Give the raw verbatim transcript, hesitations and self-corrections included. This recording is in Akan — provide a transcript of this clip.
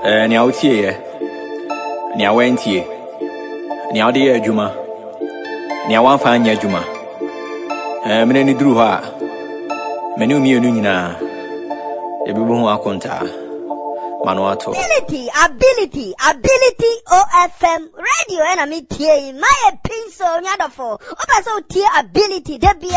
Eh, ni autie ye. Ni awentie. Ni audi ye juma. Ni awanfa anya juma. Eh, mene ni duru ha. Mene umi enu nyina. Ebibu hu akonta. Manuato. Ability, ability, ability O F M radio. And I'm here. My pencil, nyadafo. Opa so tie ability.